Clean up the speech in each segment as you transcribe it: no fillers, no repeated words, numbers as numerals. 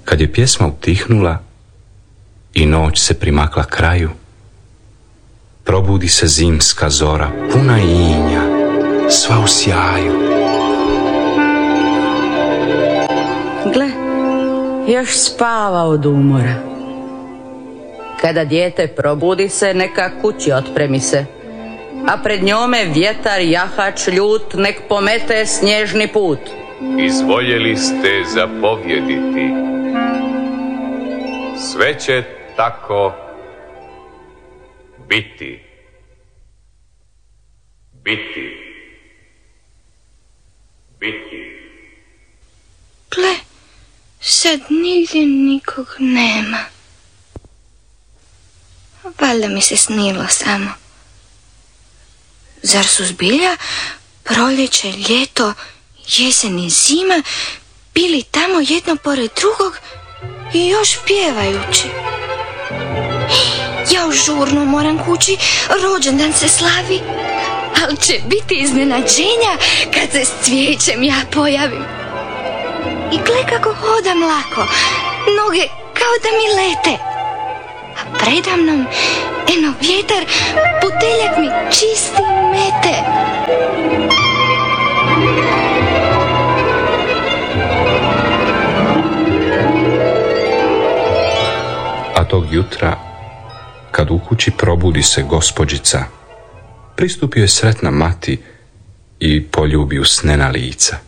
Kad je pjesma utihnula i noć se primakla kraju, probudi se zimska zora, puna inja, sva u sjaju. Gle, još spava od umora. Kada dijete probudi se, neka kući otpremi se, a pred njome vjetar jahač ljut nek pomete snježni put. Izvoljeli ste zapovjediti, sve će tako biti. Biti. Biti. Gle, sad nigdje nikog nema. Valjda mi se snilo samo. Zar su zbilja proljeće, ljeto, jesen i zima bili tamo jedno pored drugog i još pjevajući? Ja žurno moram kući, rođendan se slavi, ali će biti iznenađenja kad se s cvijećem ja pojavim. I gle kako hodam lako, noge kao da mi lete, a predamnom eno vjetar, puteljak mi čisti mete. A tog jutra, kad u kući probudi se gospođica, pristupi joj sretna mati i poljubi usnena lica.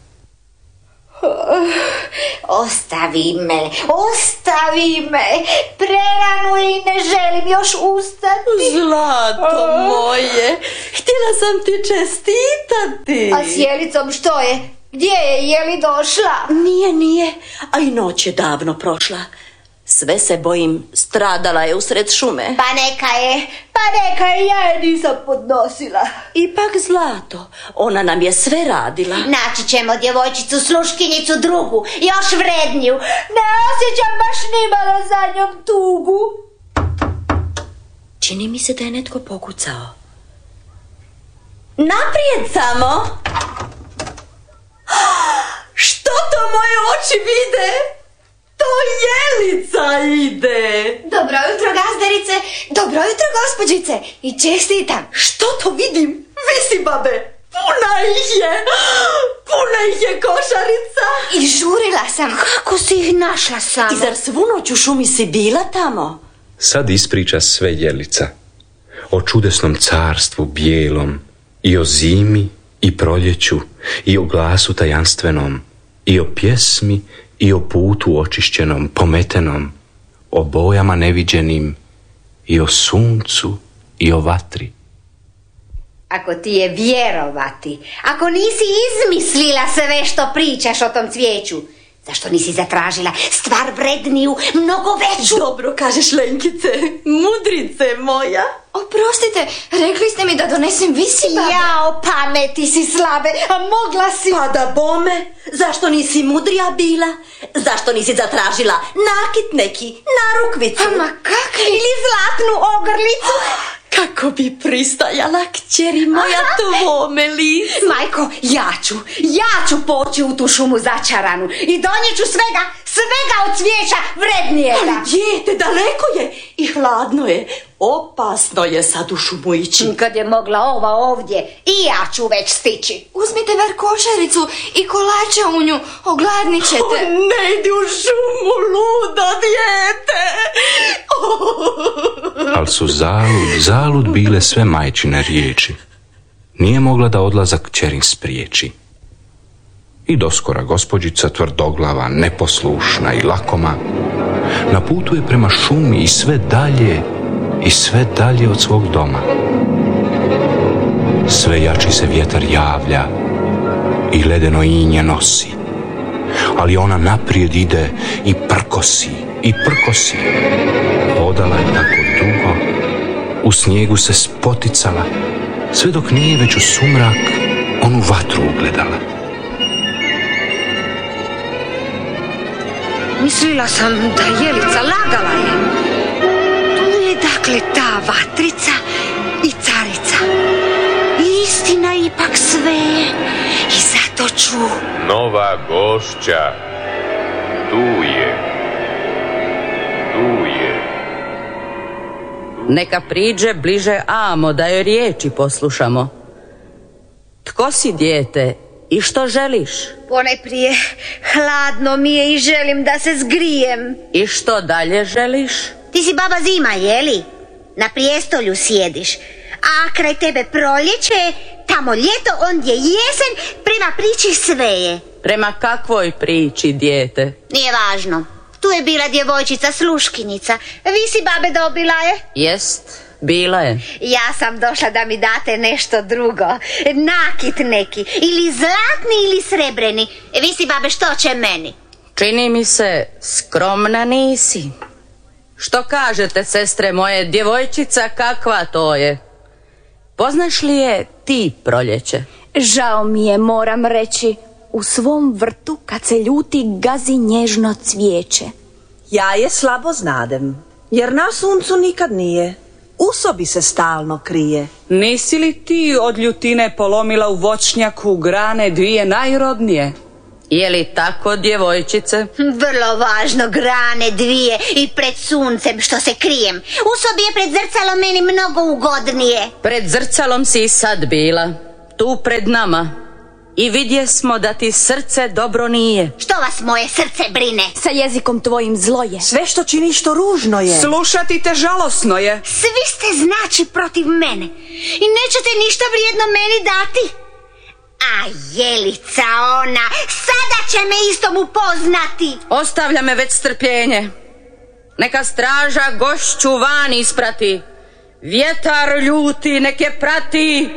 Ostavi me, prerano i ne želim još ustati. Zlato moje, htjela sam ti čestitati. A s Jelicom što je? Gdje je li došla? Nije, a i noć je davno prošla. Sve se bojim, stradala je usred šume. Pa neka je, ja je nisam podnosila. Ipak Zlato, ona nam je sve radila. Naći ćemo djevojčicu, sluškinjicu drugu, još vredniju. Ne osjećam baš nimalo za njom tugu. Čini mi se da je netko pokucao. Naprijed samo! Što to moje oči vide? To Jelica ide. Dobro jutro, gazdarice. Dobro jutro, gospođice. I čestitam. Što to vidim? Visi, babe. Puna ih je košarica. I žurila sam. Kako si ih našla samo? I zar svu noć u šumi si bila tamo? Sad ispriča sve Jelica. O čudesnom carstvu bijelom, i o zimi, i proljeću, i o glasu tajanstvenom, i o pjesmi, i o putu očišćenom, pometenom, o bojama neviđenim, i o suncu, i o vatri. Ako ti je vjerovati, ako nisi izmislila sve što pričaš o tom cvijeću, zašto nisi zatražila stvar vredniju, mnogo veću? Dobro kažeš, Lenkice, mudrice moja. Oprostite, rekli ste mi da donesem visi, babe. Jao, pameti si slabe, a mogla si... Pa da bome, zašto nisi mudrija bila? Zašto nisi zatražila nakit neki, narukvicu? Ma kakvi? Ili zlatnu ogrlicu? Kako bi pristajala kćeri moja tvome licu? Majko, ja ću poći u tu šumu začaranu i donijeću svega od cvijeća vrednijega. Ali dijete, daleko je i hladno je. Opasno je sad u šumu ići. Kad je mogla ova ovdje, i ja ću već stići. Uzmite bar košaricu i kolača u nju, ogladnit ćete. Ne idi u šumu, ludo dijete. Al su zalud bile sve majčine riječi. Nije mogla da odlazak kćerin spriječi. I doskora gospođica, tvrdoglava, neposlušna i lakoma, na putu je prema šumi i sve dalje od svog doma. Sve jači se vjetar javlja i ledeno inje nosi, ali ona naprijed ide i prkosi. Hodala je tako dugo, u snijegu se spoticala, sve dok nije već u sumrak onu vatru ugledala. Mislila sam da Jelica lagala je. Tu je dakle ta vatrica i carica. Istina ipak sve. I zato ću... Nova gošća tu je. tu je. Neka priđe bliže amo, da joj riječi poslušamo. Tko si, dijete, i što želiš? Ponajprije, hladno mi je i želim da se zgrijem. I što dalje želiš? Ti si baba zima, jeli? Na prijestolju sjediš. A kraj tebe proljeće, tamo ljeto, ondje jesen, prema priči sveje. Prema kakvoj priči, dijete? Nije važno. Tu je bila djevojčica sluškinjica. Vi si babe dobila je? Jest, bila je. Ja sam došla da mi date nešto drugo. Nakit neki. Ili zlatni ili srebreni. Vi si babe što će meni? Čini mi se, skromna nisi. Što kažete, sestre moje, djevojčica kakva to je? Poznaš li je ti, proljeće? Žao mi je, moram reći. U svom vrtu, kad se ljuti, gazi nježno cvijeće. Ja je slabo znadem, jer na suncu nikad nije. U sobi se stalno krije. Nisi li ti od ljutine polomila u voćnjaku grane dvije najrodnije? Je li tako, djevojčice? Vrlo važno, grane dvije i pred suncem što se krijem. U sobi je pred zrcalom meni mnogo ugodnije. Pred zrcalom si i sad bila, tu pred nama. I vidjesmo da ti srce dobro nije. Što vas moje srce brine? Sa jezikom tvojim zlo je. Sve što činiš to ružno je. Slušati te žalosno je. Svi ste znači protiv mene i nećete ništa vrijedno meni dati. A Jelica ona, sada će me istom upoznati. Ostavlja me već strpljenje. Neka straža gošću van isprati. Vjetar ljuti nek je prati.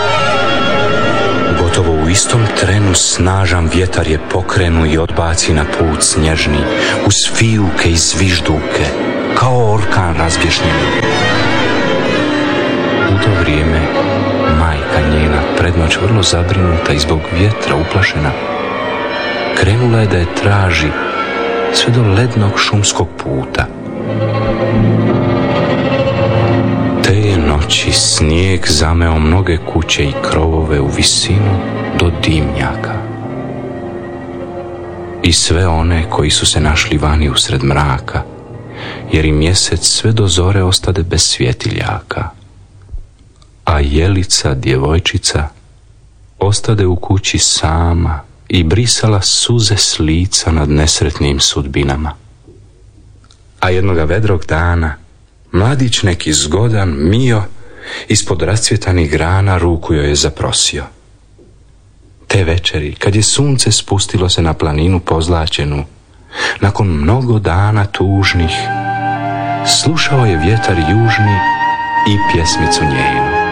Gotovo u istom trenu snažan vjetar je pokrenu i odbaci na put snježni, uz fijuke i zvižduke, kao orkan razbješnjeni. U to vrijeme majka njena, prednoć vrlo zabrinuta i zbog vjetra uplašena, krenula je da je traži sve do lednog šumskog puta. Te noći snijeg zameo mnoge kuće i krovove u visinu do dimnjaka. I sve one koji su se našli vani usred mraka, jer i mjesec sve do zore ostade bez svjetiljaka. A Jelica, djevojčica, ostade u kući sama i brisala suze s lica nad nesretnim sudbinama. A jednoga vedrog dana mladić neki zgodan, mio, ispod rascvjetanih grana ruku joj je zaprosio. Te večeri, kad je sunce spustilo se na planinu pozlaćenu, nakon mnogo dana tužnih, slušao je vjetar južni i pjesmicu njenu.